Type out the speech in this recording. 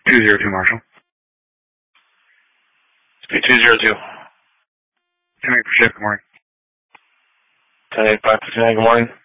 202 Marshall. Speed 202. 10-8 for shift, good morning. 10-8, 559, good morning.